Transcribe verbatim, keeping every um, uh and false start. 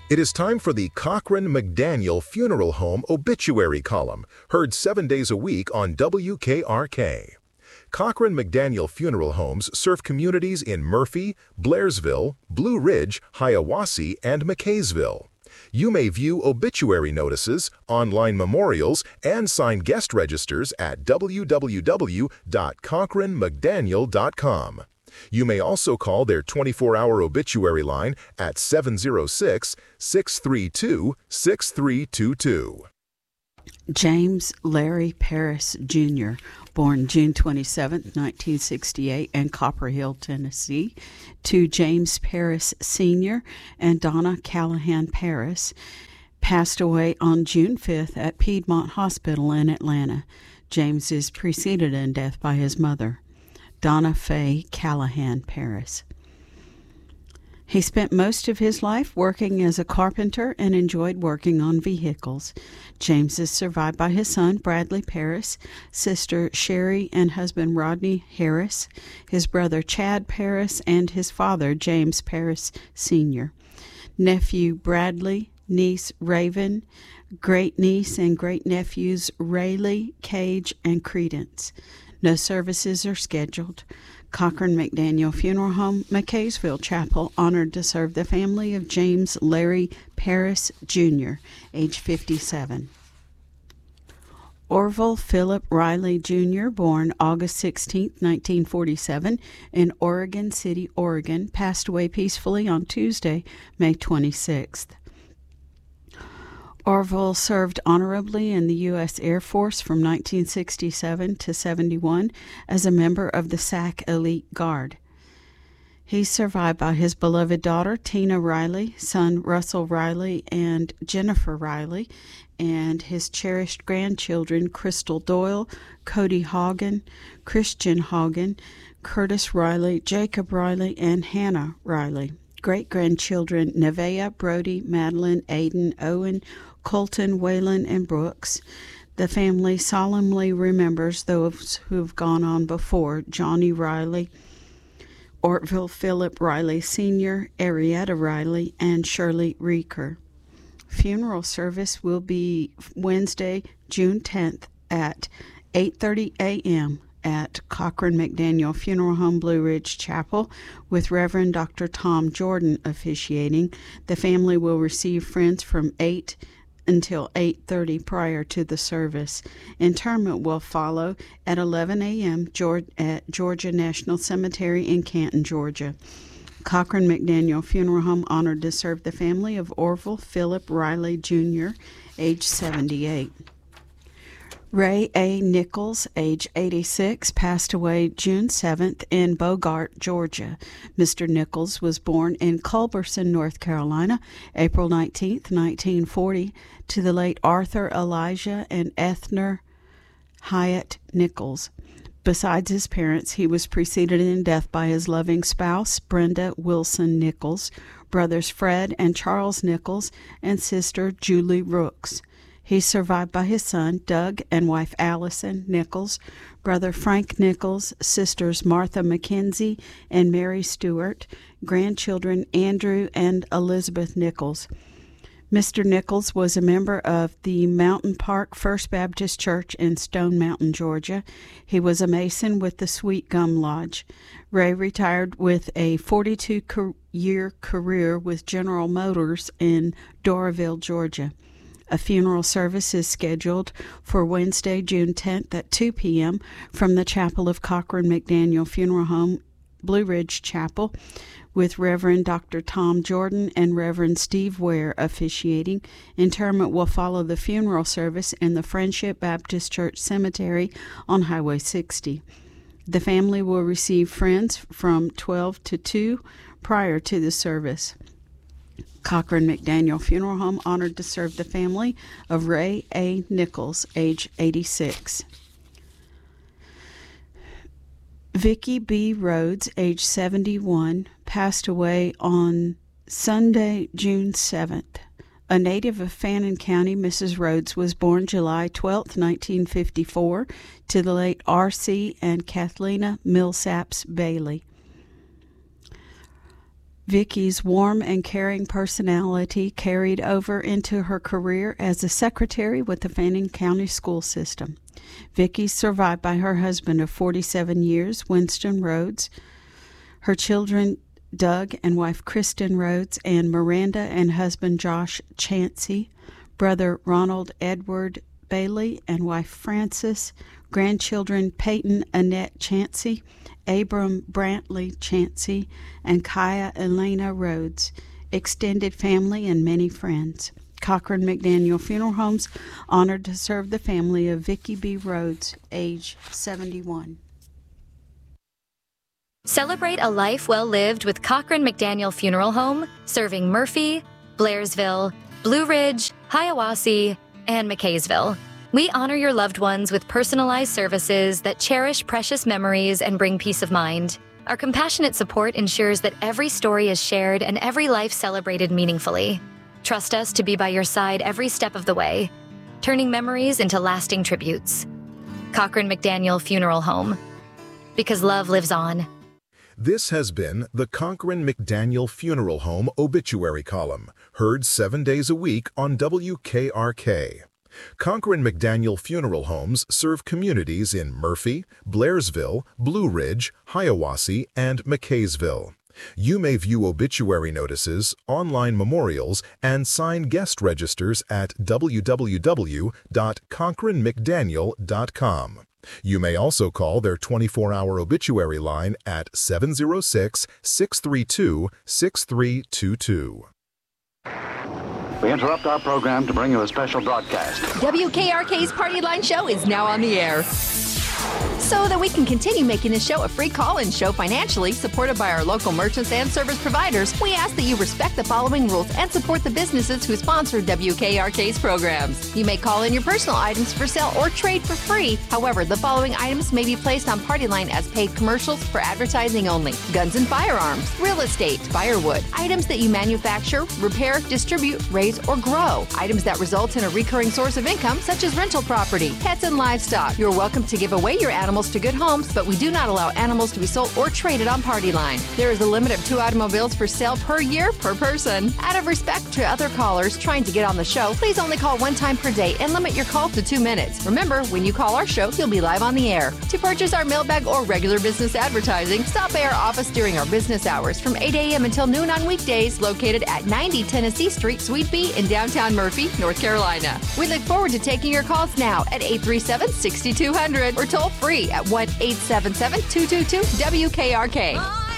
It is time for the Cochran McDaniel Funeral Home Obituary Column, heard seven days a week on W K R K. Cochran McDaniel Funeral Homes serve communities in Murphy, Blairsville, Blue Ridge, Hiawassee, and McKaysville. You may view obituary notices, online memorials, and sign guest registers at w w w dot cochran mcdaniel dot com. You may also call their twenty-four hour obituary line at seven zero six, six three two, six three two two. James Larry Paris Junior, born June twenty-seventh, nineteen sixty-eight, in Copper Hill, Tennessee, to James Paris Senior and Donna Callahan Paris, passed away on June fifth at Piedmont Hospital in Atlanta. James is preceded in death by his mother, Donna Faye Callahan Paris. He spent most of his life working as a carpenter and enjoyed working on vehicles. James is survived by his son, Bradley Paris, sister Sherry and husband Rodney Harris, his brother Chad Paris, and his father, James Paris Senior, nephew Bradley, niece Raven, great-niece and great-nephews Rayleigh, Cage, and Credence. No services are scheduled. Cochran McDaniel Funeral Home, McKaysville Chapel, honored to serve the family of James Larry Paris Junior, age fifty-seven. Orville Philip Riley Junior, born August sixteenth, nineteen forty-seven, in Oregon City, Oregon, passed away peacefully on Tuesday, May twenty-sixth. Orville served honorably in the U S Air Force from nineteen sixty-seven to seventy-one as a member of the S A C Elite Guard. He's survived by his beloved daughter, Tina Riley, son Russell Riley and Jennifer Riley, and his cherished grandchildren, Crystal Doyle, Cody Hagen, Christian Hagen, Curtis Riley, Jacob Riley, and Hannah Riley. Great-grandchildren, Nevaeh, Brody, Madeline, Aiden, Owen, Colton, Waylon, and Brooks. The family solemnly remembers those who have gone on before: Johnny Riley, Ortville Philip Riley Senior, Arietta Riley, and Shirley Reeker. Funeral service will be Wednesday, June tenth at eight thirty a.m. at Cochran McDaniel Funeral Home, Blue Ridge Chapel, with Reverend Doctor Tom Jordan officiating. The family will receive friends from eight until eight thirty prior to the service. Interment will follow at eleven a.m. at Georgia National Cemetery in Canton, Georgia. Cochran McDaniel Funeral Home honored to serve the family of Orville Philip Riley Junior, age seventy-eight. Ray A. Nichols, age eighty-six, passed away June seventh in Bogart, Georgia. Mister Nichols was born in Culberson, North Carolina, April nineteenth, nineteen forty, to the late Arthur Elijah and Ethner Hyatt Nichols. Besides his parents, he was preceded in death by his loving spouse, Brenda Wilson Nichols, brothers Fred and Charles Nichols, and sister Julie Rooks. He's survived by his son, Doug, and wife Allison Nichols, brother Frank Nichols, sisters Martha McKenzie and Mary Stewart, grandchildren Andrew and Elizabeth Nichols. Mister Nichols was a member of the Mountain Park First Baptist Church in Stone Mountain, Georgia. He was a Mason with the Sweet Gum Lodge. Ray retired with a forty-two-year career with General Motors in Doraville, Georgia. A funeral service is scheduled for Wednesday, June tenth at two p.m. from the Chapel of Cochran McDaniel Funeral Home, Blue Ridge Chapel, with Reverend Doctor Tom Jordan and Reverend Steve Ware officiating. Interment will follow the funeral service in the Friendship Baptist Church Cemetery on Highway sixty. The family will receive friends from twelve to two prior to the service. Cochran McDaniel Funeral Home honored to serve the family of Ray A. Nichols, age eighty-six. Vicki B. Rhodes, age seventy-one, passed away on Sunday, June seventh. A native of Fannin County, Missus Rhodes was born July twelfth, nineteen fifty-four, to the late R C and Kathlena Millsaps Bailey. Vicky's warm and caring personality carried over into her career as a secretary with the Fannin County School System. Vicky is survived by her husband of forty-seven years, Winston Rhodes, her children Doug and wife Kristen Rhodes, and Miranda and husband Josh Chancey, brother Ronald Edward Bailey and wife Frances, grandchildren Peyton Annette Chancey, Abram Brantley Chancey, and Kaya Elena Rhodes, extended family and many friends. Cochran McDaniel Funeral Homes honored to serve the family of Vicky B. Rhodes, age seventy-one. Celebrate a life well lived with Cochran McDaniel Funeral Home, serving Murphy, Blairsville, Blue Ridge, Hiawassee, and McKaysville. We honor your loved ones with personalized services that cherish precious memories and bring peace of mind. Our compassionate support ensures that every story is shared and every life celebrated meaningfully. Trust us to be by your side every step of the way, turning memories into lasting tributes. Cochran McDaniel Funeral Home. Because love lives on. This has been the Cochran McDaniel Funeral Home Obituary Column, heard seven days a week on W K R K. Cochran McDaniel Funeral Homes serve communities in Murphy, Blairsville, Blue Ridge, Hiawassee, and McKaysville. You may view obituary notices, online memorials, and sign guest registers at w w w dot cochran mcdaniel dot com. You may also call their twenty-four hour obituary line at seven zero six, six three two, six three two two. We interrupt our program to bring you a special broadcast. W K R K's Party Line Show is now on the air. So that we can continue making this show a free call-in show financially, supported by our local merchants and service providers, we ask that you respect the following rules and support the businesses who sponsor W K R K's programs. You may call in your personal items for sale or trade for free. However, the following items may be placed on Party Line as paid commercials for advertising only: guns and firearms, real estate, firewood, items that you manufacture, repair, distribute, raise, or grow, items that result in a recurring source of income, such as rental property, pets, and livestock. You're welcome to give away your animals to good homes, but we do not allow animals to be sold or traded on Party Line. There is a limit of two automobiles for sale per year per person. Out of respect to other callers trying to get on the show, please only call one time per day and limit your call to two minutes. Remember, when you call our show, you'll be live on the air. To purchase our mailbag or regular business advertising, stop by our office during our business hours from eight a m until noon on weekdays, located at ninety Tennessee Street, Suite B in downtown Murphy, North Carolina. We look forward to taking your calls now at eight three seven, six two zero zero or toll free at one eight seven seven, two two two, W K R K.